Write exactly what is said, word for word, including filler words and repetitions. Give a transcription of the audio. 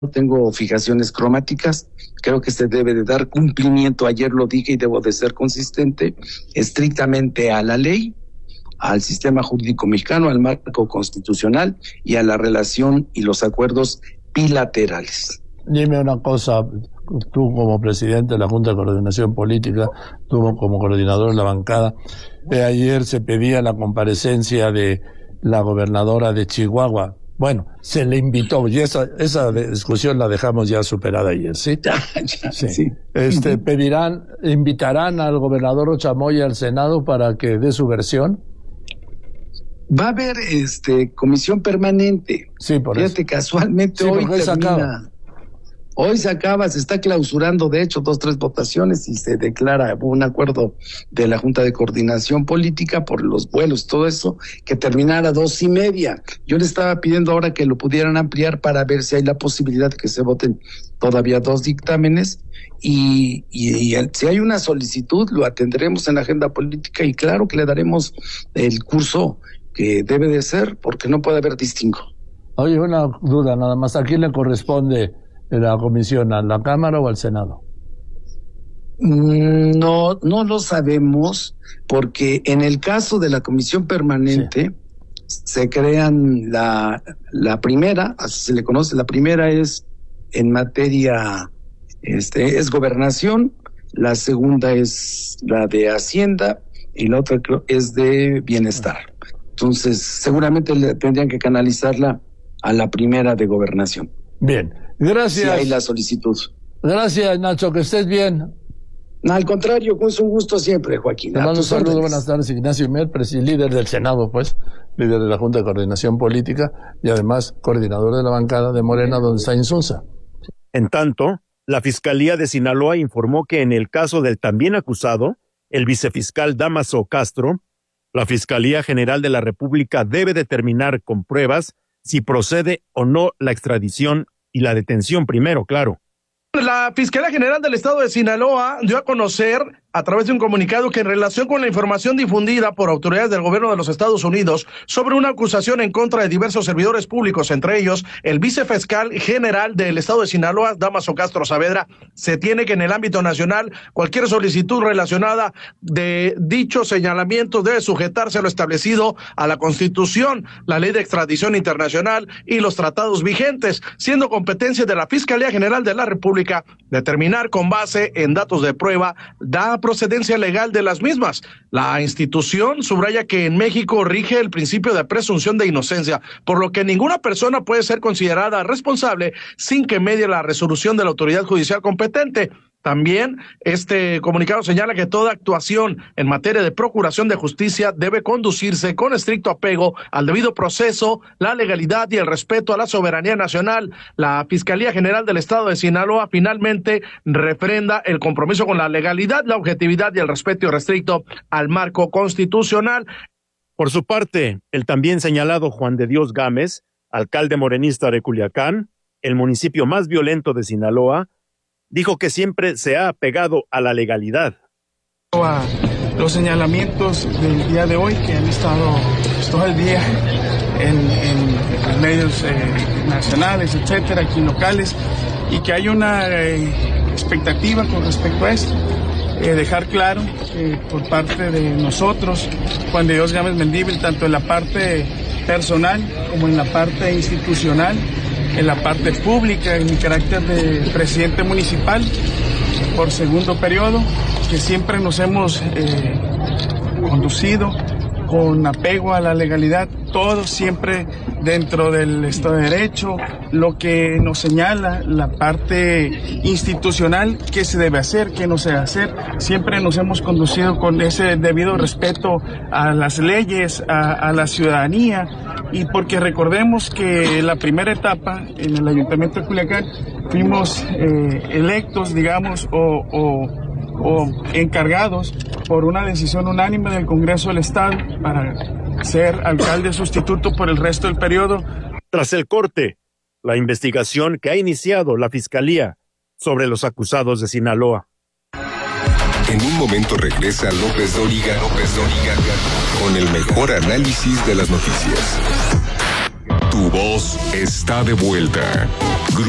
tengo fijaciones cromáticas, creo que se debe de dar cumplimiento, ayer lo dije y debo de ser consistente, estrictamente a la ley, al sistema jurídico mexicano, al marco constitucional y a la relación y los acuerdos bilaterales. Dime una cosa, tú como presidente de la Junta de Coordinación Política, tú como coordinador de la bancada, de ayer se pedía la comparecencia de la gobernadora de Chihuahua. Bueno, se le invitó, y esa, esa discusión la dejamos ya superada ayer, ¿sí? Ya, ya, sí. sí. Este, pedirán, invitarán al gobernador Chamoy al Senado para que dé su versión. Va a haber este comisión permanente. Sí, por Fíjate, eso. casualmente Sí, hoy hoy se termina. acaba. Hoy se acaba, se está clausurando, de hecho, dos, tres votaciones y se declara un acuerdo de la Junta de Coordinación Política por los vuelos, todo eso, que terminara a dos y media. Yo le estaba pidiendo ahora que lo pudieran ampliar para ver si hay la posibilidad de que se voten todavía dos dictámenes y, y, y el, si hay una solicitud lo atendremos en la agenda política y claro que le daremos el curso que debe de ser porque no puede haber distingo. Oye, una duda nada más, ¿a quién le corresponde la comisión, a la Cámara o al Senado? No, no lo sabemos, porque en el caso de la comisión permanente sí. se crean la, la primera, así se le conoce, la primera es en materia, este, es gobernación, la segunda es la de Hacienda y la otra creo es de bienestar. Entonces, seguramente le tendrían que canalizarla a la primera de gobernación. Bien, gracias. Si hay la solicitud. Gracias, Nacho, que estés bien. No, al contrario, es un gusto siempre, Joaquín. Te mando un saludo, buenas tardes, Ignacio Mier, líder del Senado, pues, líder de la Junta de Coordinación Política y además coordinador de la bancada de Morena, donde está Insunza. En tanto, la Fiscalía de Sinaloa informó que en el caso del también acusado, el vicefiscal Dámaso Castro, la Fiscalía General de la República debe determinar con pruebas si procede o no la extradición y la detención primero, claro. La Fiscalía General del Estado de Sinaloa dio a conocer a través de un comunicado que en relación con la información difundida por autoridades del gobierno de los Estados Unidos sobre una acusación en contra de diversos servidores públicos, entre ellos el vicefiscal general del Estado de Sinaloa, Dámaso Castro Saavedra, se tiene que en el ámbito nacional cualquier solicitud relacionada de dichos señalamientos debe sujetarse a lo establecido a la Constitución, la Ley de Extradición Internacional y los tratados vigentes, siendo competencia de la Fiscalía General de la República determinar con base en datos de prueba da procedencia legal de las mismas. La institución subraya que en México rige el principio de presunción de inocencia, por lo que ninguna persona puede ser considerada responsable sin que medie la resolución de la autoridad judicial competente. También este comunicado señala que toda actuación en materia de procuración de justicia debe conducirse con estricto apego al debido proceso, la legalidad y el respeto a la soberanía nacional. La Fiscalía General del Estado de Sinaloa finalmente refrenda el compromiso con la legalidad, la objetividad y el respeto irrestricto al marco constitucional. Por su parte, el también señalado Juan de Dios Gámez, alcalde morenista de Culiacán, el municipio más violento de Sinaloa, dijo que siempre se ha apegado a la legalidad. A los señalamientos del día de hoy que han estado todo el día en, en los medios eh, nacionales, etcétera, aquí locales, y que hay una eh, expectativa con respecto a esto. Eh, dejar claro que por parte de nosotros, Juan de Dios Gámez Mendívil, tanto en la parte personal como en la parte institucional, en la parte pública, en mi carácter de presidente municipal por segundo periodo, que siempre nos hemos eh, conducido con apego a la legalidad, todo siempre dentro del Estado de Derecho, lo que nos señala la parte institucional, qué se debe hacer, qué no se debe hacer. Siempre nos hemos conducido con ese debido respeto a las leyes, a, a la ciudadanía, y porque recordemos que la primera etapa en el Ayuntamiento de Culiacán fuimos eh, electos, digamos, o, o o encargados por una decisión unánime del Congreso del Estado para ser alcalde sustituto por el resto del periodo. Tras el corte, la investigación que ha iniciado la Fiscalía sobre los acusados de Sinaloa. En un momento regresa López Dóriga, López Dóriga, con el mejor análisis de las noticias. Tu voz está de vuelta.